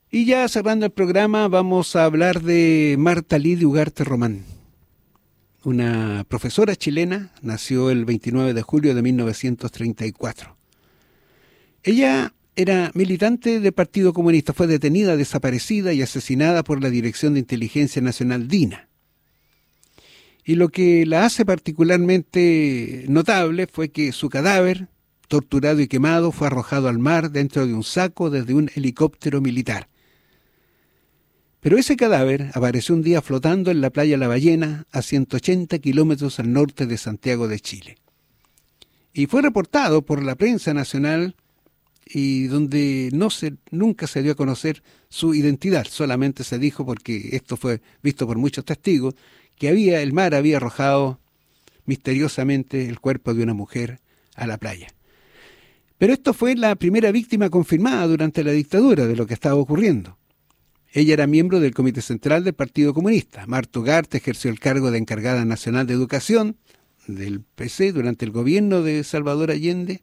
Y ya cerrando el programa, vamos a hablar de Marta Lidia Ugarte Román, una profesora chilena, nació el 29 de julio de 1934. Ella era militante del Partido Comunista, fue detenida, desaparecida y asesinada por la Dirección de Inteligencia Nacional DINA. Y lo que la hace particularmente notable fue que su cadáver, torturado y quemado, fue arrojado al mar dentro de un saco desde un helicóptero militar. Pero ese cadáver apareció un día flotando en la playa La Ballena, a 180 kilómetros al norte de Santiago de Chile. Y fue reportado por la prensa nacional y donde nunca se dio a conocer su identidad. Solamente se dijo, porque esto fue visto por muchos testigos, que el mar había arrojado misteriosamente el cuerpo de una mujer a la playa. Pero esto fue la primera víctima confirmada durante la dictadura de lo que estaba ocurriendo. Ella era miembro del Comité Central del Partido Comunista. Marta Ugarte ejerció el cargo de encargada nacional de educación del PC durante el gobierno de Salvador Allende.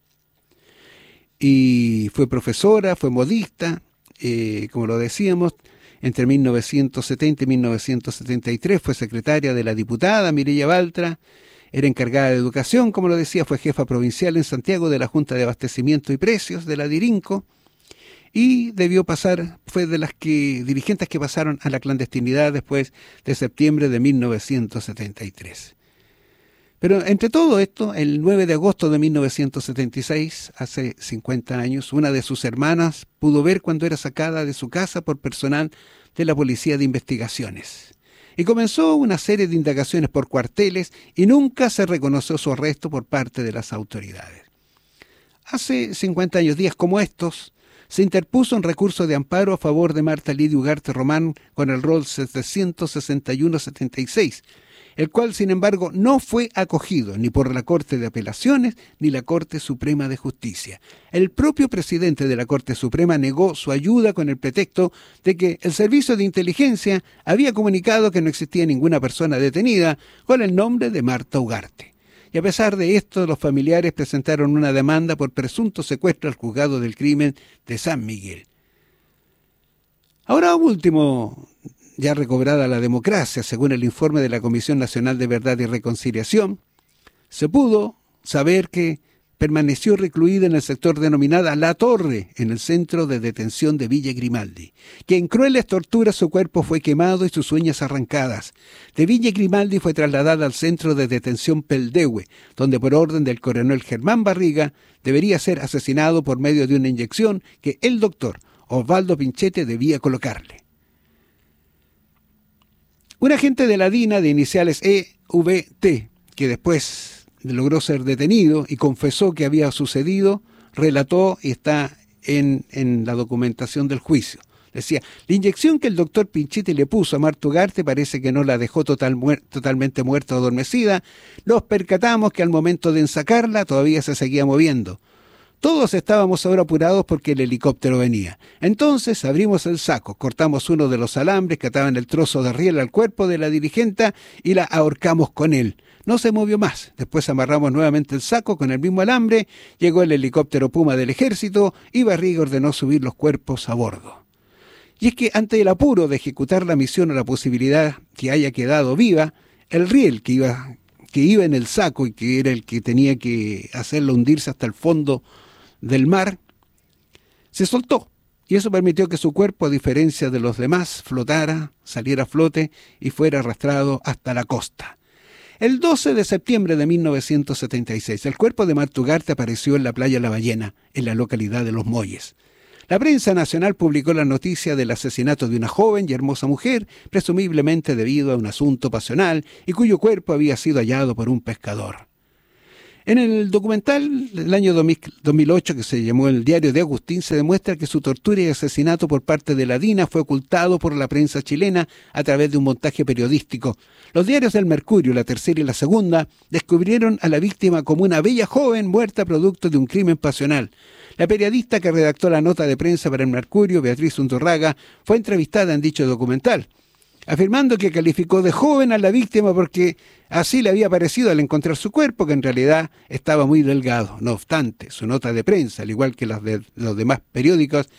Y fue profesora, fue modista, como lo decíamos, entre 1970 y 1973 fue secretaria de la diputada Mireya Baltra, era encargada de educación, como lo decía, fue jefa provincial en Santiago de la Junta de Abastecimiento y Precios de la Dirinco, y fue de las dirigentes que pasaron a la clandestinidad después de septiembre de 1973. Pero entre todo esto, el 9 de agosto de 1976, hace 50 años, una de sus hermanas pudo ver cuando era sacada de su casa por personal de la Policía de Investigaciones. Y comenzó una serie de indagaciones por cuarteles y nunca se reconoció su arresto por parte de las autoridades. Hace 50 años, días como estos, se interpuso un recurso de amparo a favor de Marta Lidia Ugarte Román con el rol 761-76, el cual, sin embargo, no fue acogido ni por la Corte de Apelaciones ni la Corte Suprema de Justicia. El propio presidente de la Corte Suprema negó su ayuda con el pretexto de que el Servicio de Inteligencia había comunicado que no existía ninguna persona detenida con el nombre de Marta Ugarte. Y a pesar de esto, los familiares presentaron una demanda por presunto secuestro al juzgado del crimen de San Miguel. Ahora último, ya recobrada la democracia, según el informe de la Comisión Nacional de Verdad y Reconciliación, se pudo saber que permaneció recluida en el sector denominada La Torre, en el centro de detención de Villa Grimaldi, que en crueles torturas su cuerpo fue quemado y sus uñas arrancadas. De Villa Grimaldi fue trasladada al centro de detención Peldehue, donde por orden del coronel Germán Barriga debería ser asesinado por medio de una inyección que el doctor Osvaldo Pinchete debía colocarle. Un agente de la DINA de iniciales EVT, que después logró ser detenido y confesó que había sucedido, relató y está en la documentación del juicio. Decía, la inyección que el doctor Pinchete le puso a Marta Ugarte parece que no la dejó totalmente muerta o adormecida. Nos percatamos que al momento de ensacarla todavía se seguía moviendo. Todos estábamos ahora apurados porque el helicóptero venía. Entonces abrimos el saco, cortamos uno de los alambres que ataban el trozo de riel al cuerpo de la dirigenta y la ahorcamos con él. No se movió más. Después amarramos nuevamente el saco con el mismo alambre, llegó el helicóptero Puma del Ejército y Barriga ordenó subir los cuerpos a bordo. Y es que ante el apuro de ejecutar la misión o la posibilidad que haya quedado viva, el riel que iba en el saco y que era el que tenía que hacerlo hundirse hasta el fondo del mar, se soltó. Y eso permitió que su cuerpo, a diferencia de los demás, flotara, saliera a flote y fuera arrastrado hasta la costa. El 12 de septiembre de 1976, el cuerpo de Marta Ugarte apareció en la playa La Ballena, en la localidad de Los Molles. La prensa nacional publicó la noticia del asesinato de una joven y hermosa mujer, presumiblemente debido a un asunto pasional, y cuyo cuerpo había sido hallado por un pescador. En el documental del año 2008, que se llamó El Diario de Agustín, se demuestra que su tortura y asesinato por parte de la DINA fue ocultado por la prensa chilena a través de un montaje periodístico. Los diarios del Mercurio, La Tercera y La Segunda, descubrieron a la víctima como una bella joven muerta producto de un crimen pasional. La periodista que redactó la nota de prensa para el Mercurio, Beatriz Unzurraga, fue entrevistada en dicho documental, afirmando que calificó de joven a la víctima porque así le había parecido al encontrar su cuerpo, que en realidad estaba muy delgado. No obstante, su nota de prensa, al igual que las de los demás periódicos,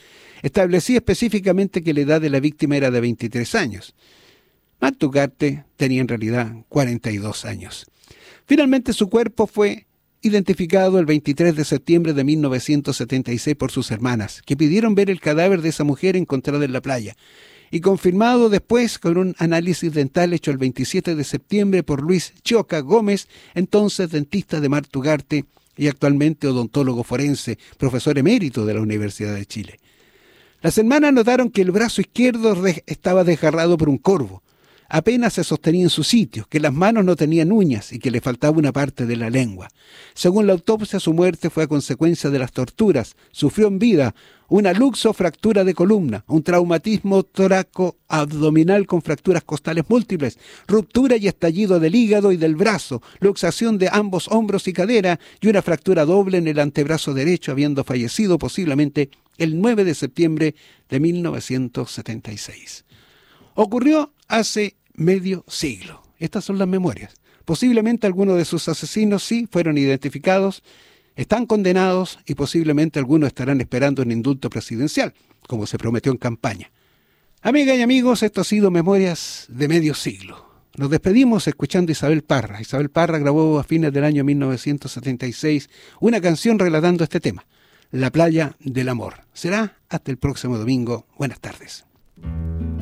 establecía específicamente que la edad de la víctima era de 23 años. Marta Ugarte tenía en realidad 42 años. Finalmente su cuerpo fue identificado el 23 de septiembre de 1976 por sus hermanas, que pidieron ver el cadáver de esa mujer encontrada en la playa, y confirmado después con un análisis dental hecho el 27 de septiembre por Luis Choca Gómez, entonces dentista de Marta Ugarte y actualmente odontólogo forense, profesor emérito de la Universidad de Chile. Las hermanas notaron que el brazo izquierdo estaba desgarrado por un corvo, apenas se sostenía en su sitio, que las manos no tenían uñas y que le faltaba una parte de la lengua. Según la autopsia, su muerte fue a consecuencia de las torturas. Sufrió en vida una luxofractura de columna, un traumatismo toraco-abdominal con fracturas costales múltiples, ruptura y estallido del hígado y del brazo, luxación de ambos hombros y cadera y una fractura doble en el antebrazo derecho, habiendo fallecido posiblemente el 9 de septiembre de 1976. Ocurrió hace medio siglo. Estas son las memorias. Posiblemente algunos de sus asesinos sí fueron identificados, están condenados y posiblemente algunos estarán esperando un indulto presidencial, como se prometió en campaña. Amigas y amigos, esto ha sido Memorias de Medio Siglo. Nos despedimos escuchando Isabel Parra. Isabel Parra grabó a fines del año 1976 una canción relatando este tema, La playa del amor. Será hasta el próximo domingo. Buenas tardes.